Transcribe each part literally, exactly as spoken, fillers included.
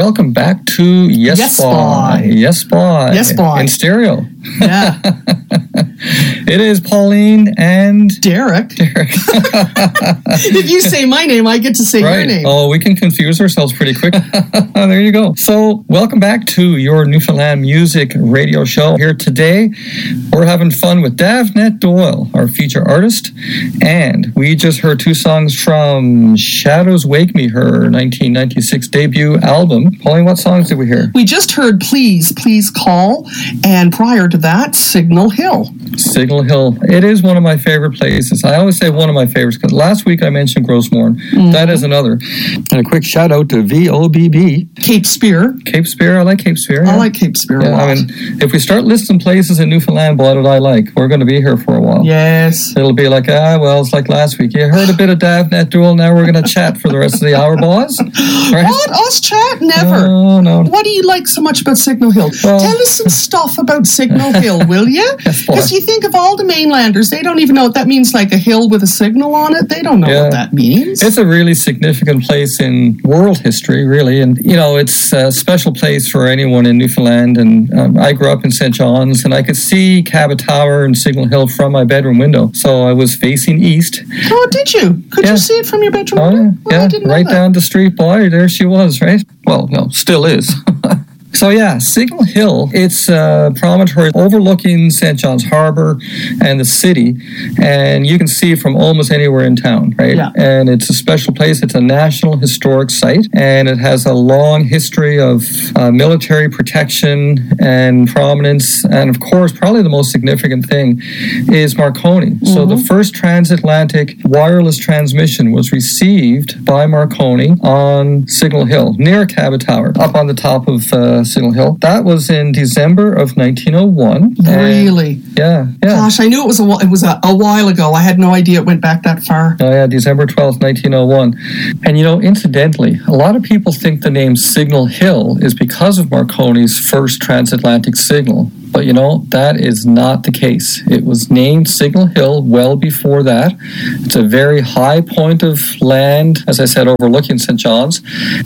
welcome back to Yes, Yes Boy. Boy. Yes Boy. Yes Boy. In stereo. Yeah. It is Pauline and Derek. Derek. If you say my name, I get to say Right. your name. Oh, we can confuse ourselves pretty quick. There you go. So, welcome back to your Newfoundland Music Radio Show. Here today, we're having fun with Davnet Doyle, our feature artist, and we just heard two songs from Shadows Wake Me, her nineteen ninety-six debut album. Pauline, what songs did we hear? We just heard Please, Please Call, and prior to that, Signal Hill. Signal Hill. It is one of my favorite places. I always say one of my favorites because last week I mentioned Grossmorn. Mm-hmm. That is another. And a quick shout out to V O B B. Cape Spear. Cape Spear. I like Cape Spear. I yeah. like Cape Spear yeah, a lot. I mean, if we start listing places in Newfoundland, boy, did I like. We're going to be here for a while. Yes. It'll be like, ah, well, it's like last week. You heard a bit of Davnet Doyle. Now we're going to chat for the rest of the hour, boys. Right? What? Us chat? Never. No, no. What do you like so much about Signal Hill? Well, Tell us some stuff about Signal Hill, will you? Yes, boy. Because you think of all the mainlanders, they don't even know what that means, like a hill with a signal on it. They don't know Yeah. what that means. It's a really significant place in world history, really. And, you know, it's a special place for anyone in Newfoundland. And um, I grew up in Saint John's, and I could see Cabot Tower and Signal Hill from my bedroom window. So I was facing east. Oh, did you? Could Yeah. you see it from your bedroom Oh, window? yeah, Well, I yeah. didn't know Right that. down the street, boy, there she was, right? Well, no, still is. So yeah, Signal Hill, it's a promontory overlooking Saint John's Harbour and the city, and you can see it from almost anywhere in town, right? Yeah. And it's a special place. It's a National Historic Site, and it has a long history of uh, military protection and prominence, and of course, probably the most significant thing is Marconi. Mm-hmm. So the first transatlantic wireless transmission was received by Marconi on Signal Hill, near Cabot Tower, up on the top of uh, Signal Hill. That was in December of nineteen oh one. Really? Yeah, yeah. Gosh, I knew it was a wh- it was a, a while ago. I had no idea it went back that far. Oh yeah, December twelfth, nineteen oh one. And you know, incidentally, a lot of people think the name Signal Hill is because of Marconi's first transatlantic signal. But you know, that is not the case. It was named Signal Hill well before that. It's a very high point of land, as I said, overlooking Saint John's.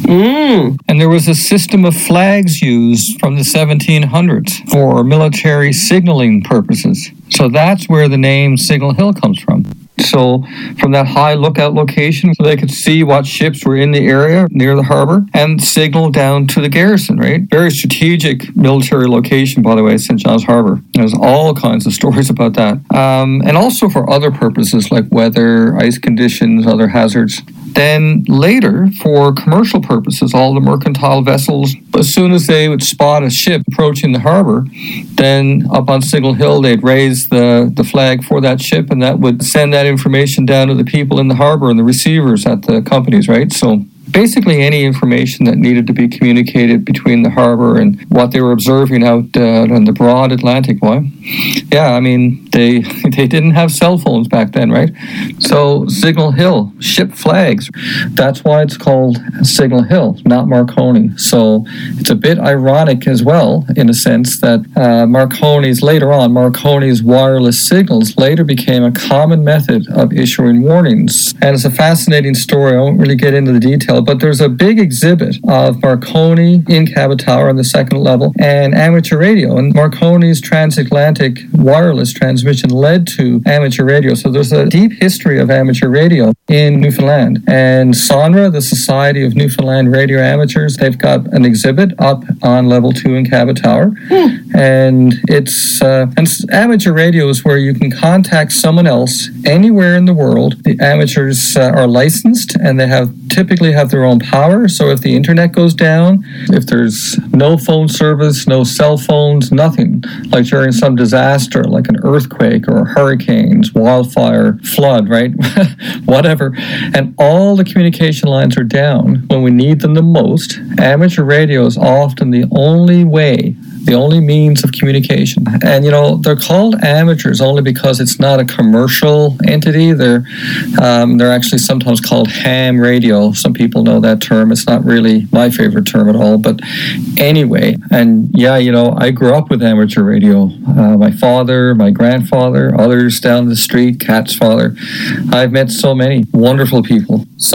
Mm. And there was a system of flags used from the seventeen hundreds for military signaling purposes. So that's where the name Signal Hill comes from. So from that high lookout location, so they could see what ships were in the area near the harbor and signal down to the garrison, right? Very strategic military location, by the way, Saint John's Harbor. There's all kinds of stories about that. Um, and also for other purposes like weather, ice conditions, other hazards. Then later, for commercial purposes, all the mercantile vessels, as soon as they would spot a ship approaching the harbor, then up on Signal Hill, they'd raise the, the flag for that ship, and that would send that information down to the people in the harbor and the receivers at the companies, right? So basically any information that needed to be communicated between the harbor and what they were observing out uh, on the broad Atlantic. Why? Yeah, I mean, they they didn't have cell phones back then, right? So Signal Hill, ship flags, that's why it's called Signal Hill, not Marconi. So it's a bit ironic as well, in a sense, that uh, Marconi's, later on, Marconi's wireless signals later became a common method of issuing warnings. And it's a fascinating story. I won't really get into the details, but there's a big exhibit of Marconi in Cabot Tower on the second level and amateur radio. And Marconi's transatlantic wireless transmission led to amateur radio. So there's a deep history of amateur radio in Newfoundland. And SONRA, the Society of Newfoundland Radio Amateurs, they've got an exhibit up on level two in Cabot Tower. Hmm. And it's uh, and amateur radio is where you can contact someone else anywhere in the world. The amateurs uh, are licensed, and they have typically have their own power. So if the internet goes down, if there's no phone service, no cell phones, nothing, like during some disaster, like an earthquake or hurricanes, wildfire, flood, right? Whatever. And all the communication lines are down when we need them the most. Amateur radio is often the only way, the only means of communication. And, you know, they're called amateurs only because it's not a commercial entity. They're um, they're actually sometimes called ham radio. Some people know that term. It's not really my favorite term at all. But anyway, and yeah, you know, I grew up with amateur radio. Uh, my father, my grandfather, others down the street, Kat's father. I've met so many wonderful people. So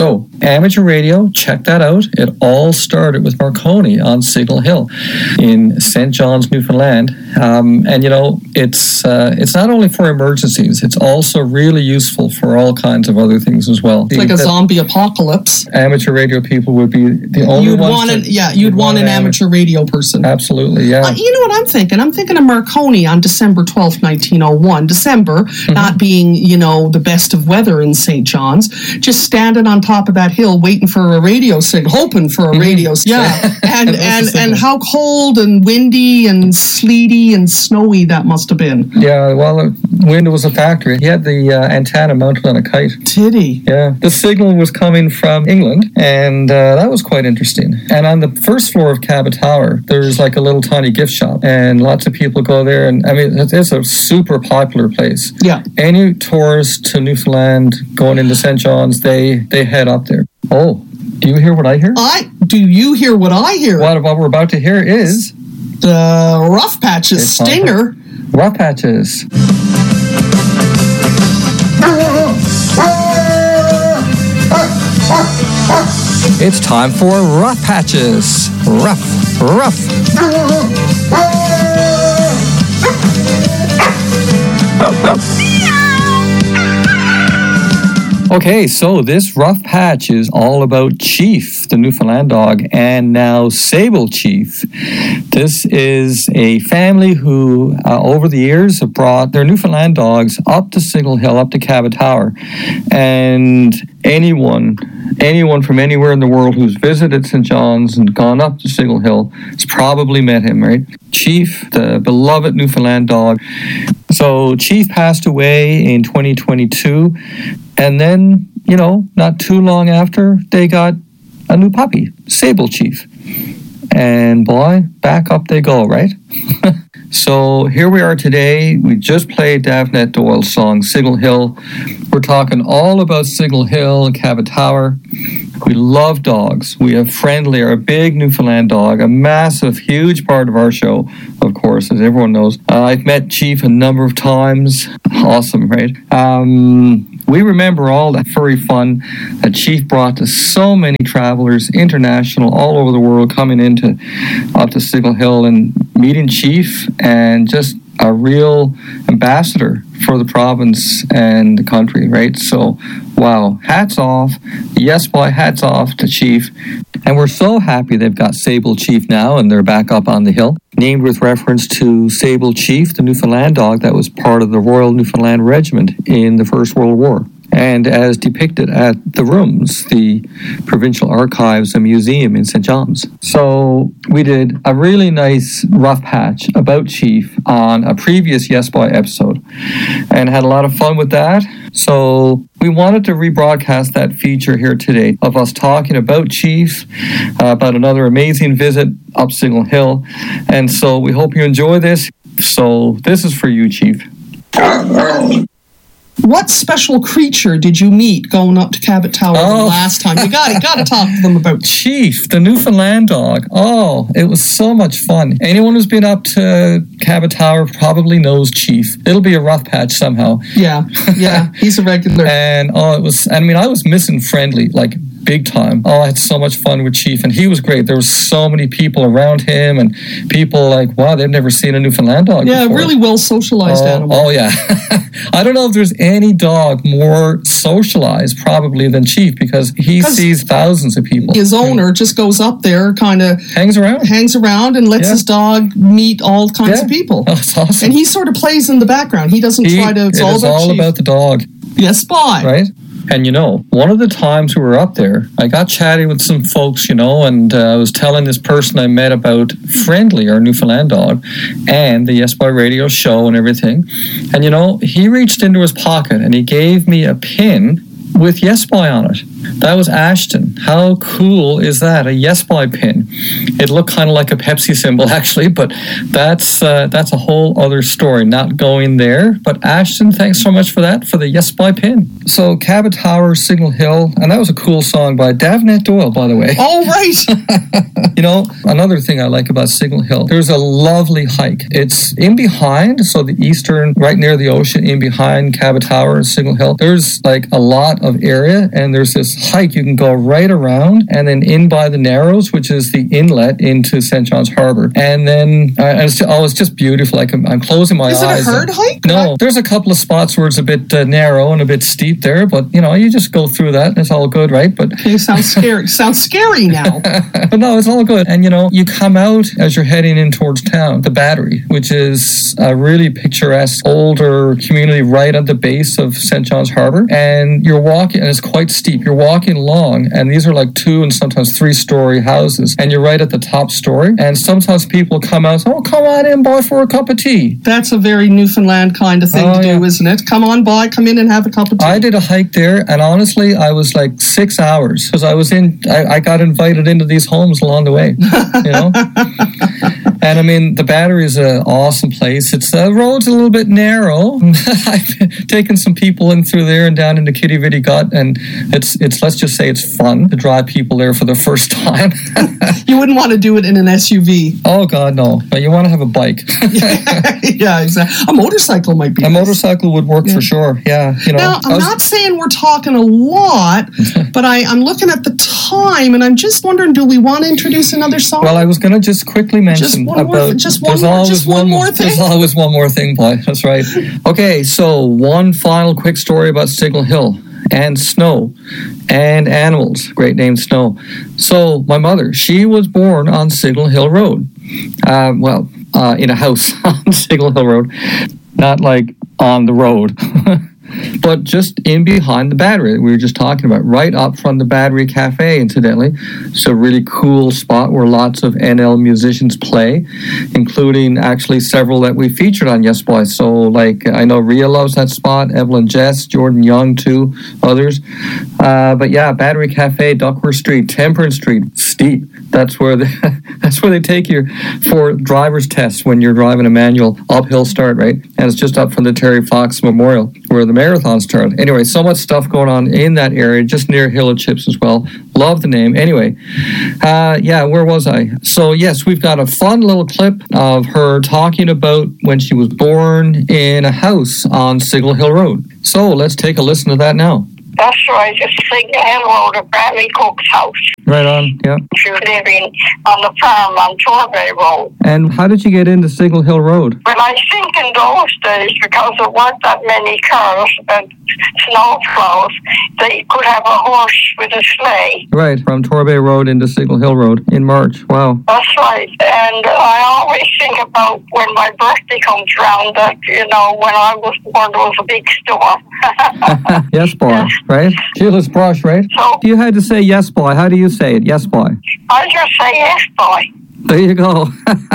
amateur radio, check that out. It all started with Marconi on Signal Hill in Saint John's, Newfoundland. Um, and, you know, it's uh, it's not only for emergencies, it's also really useful for all kinds of other things as well. It's like a zombie apocalypse. Amateur radio people would be the only you'd ones. Want that, an, yeah, you'd want, want an amateur, amateur radio person. Absolutely, yeah. Uh, you know what I'm thinking? I'm thinking of Marconi on December twelfth, nineteen oh one. December, mm-hmm. not being, you know, the best of weather in Saint John's, just standing on top of that hill waiting for a radio signal, hoping for a mm-hmm. radio signal. Yeah. and and, and how cold and windy and sleety and snowy that must have been. Yeah, well, the wind was a factor. He had the uh, antenna mounted on a kite. Did he? Yeah. The signal was coming from England, and uh, that was quite interesting. And on the first floor of Cabot Tower, there's like a little tiny gift shop, and lots of people go there. And I mean, it's a super popular place. Yeah. Any tourists to Newfoundland going into Saint John's, they they head up there. Oh, do you hear what I hear? I do. You hear what I hear? What, what we're about to hear is the Rough Patches Stinger. Rough Patches. It's time for Rough Patches. Rough, rough. Okay, so this rough patch is all about Chief, the Newfoundland dog, and now Sable Chief. This is a family who, uh, over the years, have brought their Newfoundland dogs up to Signal Hill, up to Cabot Tower. And anyone, anyone from anywhere in the world who's visited Saint John's and gone up to Signal Hill has probably met him, right? Chief, the beloved Newfoundland dog. So Chief passed away in twenty twenty-two. And then, you know, not too long after, they got a new puppy, Sable Chief. And boy, back up they go, right? So here we are today. We just played Davenette Doyle's song, Signal Hill. We're talking all about Signal Hill and Cabot Tower. We love dogs. We have Friendly, our big Newfoundland dog, a massive, huge part of our show, of course, as everyone knows. Uh, I've met Chief a number of times. Awesome, right? Um... We remember all that furry fun that Chief brought to so many travelers, international, all over the world, coming into up to Signal Hill and meeting Chief, and just a real ambassador for the province and the country, right? So, wow, hats off. Yes, boy, hats off to Chief. And we're so happy they've got Sable Chief now, and they're back up on the hill. Named with reference to Sable Chief, the Newfoundland dog that was part of the Royal Newfoundland Regiment in the First World War. And as depicted at the Rooms, the Provincial Archives and Museum in Saint John's. So we did a really nice rough patch about Chief on a previous Yes Boy episode and had a lot of fun with that. So we wanted to rebroadcast that feature here today of us talking about Chief, uh, about another amazing visit up Signal Hill. And so we hope you enjoy this. So this is for you, Chief. What special creature did you meet going up to Cabot Tower oh. the last time? You got got to talk to them about Chief, the Newfoundland dog. Oh, it was so much fun. Anyone who's been up to Cabot Tower probably knows Chief. It'll be a rough patch somehow. Yeah, yeah, he's a regular. And oh, it was. I mean, I was missing Friendly, like big time. Oh, I had so much fun with Chief, and he was great. There was so many people around him, and people like, wow, they've never seen a Newfoundland dog yeah, before. really well socialized oh, animal. Oh, yeah. I don't know if there's any dog more socialized probably than Chief, because he sees thousands of people. His owner just goes up there, kind of hangs around, hangs around, and lets yeah. his dog meet all kinds yeah. of people. Oh, that's awesome. And he sort of plays in the background. He doesn't he, try to. It's it all, is about, all about the dog. Yes, bye. Right. And, you know, one of the times we were up there, I got chatting with some folks, you know, and uh, I was telling this person I met about Friendly, our Newfoundland dog, and the Yes Boy Radio show and everything. And, you know, he reached into his pocket and he gave me a pin with Yes Boy on it. That was Ashton. How cool is that? A Yes Boy pin. It looked kind of like a Pepsi symbol, actually, but that's uh, that's a whole other story. Not going there. But Ashton, thanks so much for that, for the Yes Boy pin. So Cabot Tower, Signal Hill, and that was a cool song by Davenette Doyle, by the way. Oh, right. You know, another thing I like about Signal Hill, there's a lovely hike. It's in behind, so the eastern, right near the ocean, in behind Cabot Tower and Signal Hill, there's like a lot of area, and there's this hike you can go right around, and then in by the Narrows, which is the inlet into Saint John's Harbor. And then uh, and it's just, oh, it's just beautiful. Like I'm, I'm closing my Is eyes. Is it a herd and, hike? No, there's a couple of spots where it's a bit uh, narrow and a bit steep there, but you know, you just go through that and it's all good, right? But it sounds scary. Sounds scary now. But no, it's all good. And you know, you come out as you're heading in towards town, the Battery, which is a really picturesque older community right at the base of Saint John's Harbor. And you're walking, and it's quite steep. You're walking along, and these are like two and sometimes three story houses, and you're right at the top story. And sometimes people come out and say, oh, come on in, boy, for a cup of tea. That's a very Newfoundland kind of thing oh, to yeah. do, isn't it? Come on by, come in and have a cup of tea. I did a hike there, and honestly, I was like six hours because I was in, I, I got invited into these homes along the way, you know? And I mean, the Battery is an awesome place. It's the uh, road's a little bit narrow. I've taken some people in through there and down into Kitty Vitty Gut, and it's it's let's just say it's fun to drive people there for the first time. You wouldn't want to do it in an S U V. Oh God, no! But you want to have a bike. Yeah, exactly. A motorcycle might be. A nice. motorcycle would work yeah. for sure. Yeah, you know. Now, I'm was, not saying we're talking a lot, but I, I'm looking at the time, and I'm just wondering, do we want to introduce another song? Well, I was going to just quickly mention just one about more, just one there's more, always just one, one more thing. There's always one more thing, boy. That's right. Okay, so one final quick story about Signal Hill and snow and animals. Great name, Snow. So my mother, she was born on Signal Hill Road. Uh, well, uh, in a house on Signal Hill Road, not like on the road. But just in behind the Battery we were just talking about, right up from the Battery Cafe, incidentally. It's a really cool spot where lots of N L musicians play, including actually several that we featured on Yes Boy. So, like, I know Rhea loves that spot, Evelyn Jess, Jordan Young, too, others. Uh, but yeah, Battery Cafe, Duckworth Street, Temperance Street, steep. That's where they, that's where they take you for driver's tests when you're driving a manual uphill start, right? And it's just up from the Terry Fox Memorial, where the marathon started. Anyway, so much stuff going on in that area, just near Hill of Chips as well. Love the name. Anyway, uh, yeah, where was I? So, yes, we've got a fun little clip of her talking about when she was born in a house on Signal Hill Road. So, let's take a listen to that now. That's right, just Signal Hill Road at Bradley Cook's house. Right on, yeah. She was living on the farm on Torbay Road. And how did you get into Signal Hill Road? Well, I think in those days, because there weren't that many cars and snowplows, they could have a horse with a sleigh. Right, from Torbay Road into Signal Hill Road in March. Wow. That's right. And I always think about when my birthday comes around that, you know, when I was born, there was a big storm. Yes, boy. Yes. Right? Sheila's brush, right? So, you had to say yes, boy. How do you say it? Yes, boy. I just say yes, boy. There you go.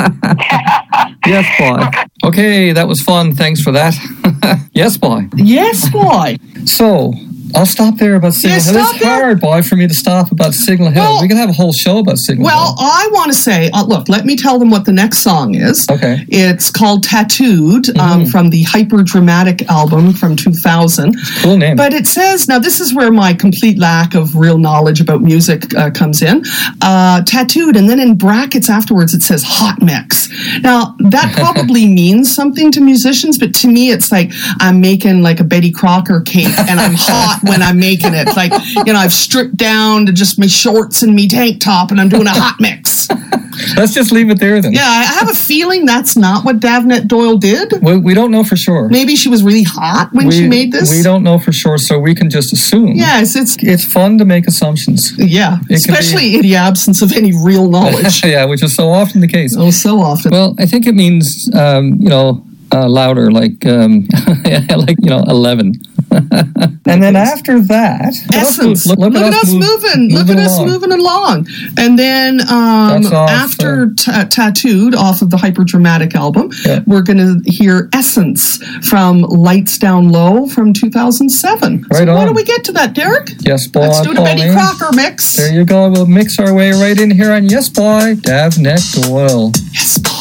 Yes, boy. Okay, that was fun. Thanks for that. Yes, boy. Yes, boy. So, I'll stop there about Signal yeah, Hill. It's there. hard, boy, for me to stop about Signal Hill. Well, we can have a whole show about Signal well, Hill. Well, I want to say, uh, look, let me tell them what the next song is. Okay. It's called Tattooed mm-hmm. um, from the Hyper Dramatic album from two thousand. Cool name. But it says, now this is where my complete lack of real knowledge about music uh, comes in. Uh, tattooed, and then in brackets afterwards it says hot mix. Now, that probably means something to musicians, but to me it's like I'm making like a Betty Crocker cake and I'm hot when I'm making it. It's like, you know, I've stripped down to just my shorts and me tank top and I'm doing a hot mix. Let's just leave it there then. Yeah, I have a feeling that's not what Davnet Doyle did. We, we don't know for sure. Maybe she was really hot when we, she made this. We don't know for sure, so we can just assume. Yes, it's it's fun to make assumptions. Yeah, it especially be, in the absence of any real knowledge. Yeah, which is so often the case. Oh, so often. Well, I think it means, um, you know, uh, louder, like, um, like you know, eleven. And then after that, Essence. Look, look, look at, at us move, moving. Look at us moving along. And then um, after t- Tattooed off of the Hyper Dramatic album, yeah. we're going to hear Essence from Lights Down Low from two thousand seven. Right so on. why do we get to that, Derek? Yes, boy. Let's do the Betty Crocker mix. There you go. We'll mix our way right in here on Yes, Boy. Davnet Doyle. Yes, boy.